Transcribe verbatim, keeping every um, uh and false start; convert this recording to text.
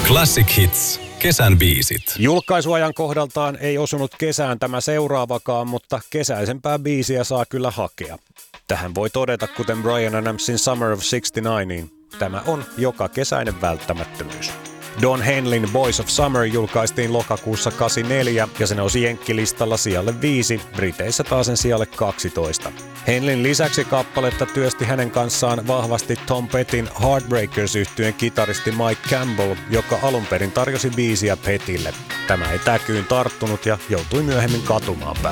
Classic Hits. Kesän biisit. Julkaisuajan kohdaltaan ei osunut kesään tämä seuraavakaan, mutta kesäisempää biisiä saa kyllä hakea. Tähän voi todeta, kuten Bryan Adamsin Summer of sixty-nine, tämä on joka kesäinen välttämättömyys. Don Henleyn Boys of Summer julkaistiin lokakuussa kahdeksankymmentäneljä ja se nousi jenkkilistalla sijalle viisi, Briteissä taas sen sijalle kaksitoista. Henleyn lisäksi kappaletta työsti hänen kanssaan vahvasti Tom Pettin Heartbreakers-yhtyeen kitaristi Mike Campbell, joka alun perin tarjosi biisiä Pettille. Tämä ei täkyyn tarttunut ja joutui myöhemmin katumaan päältä.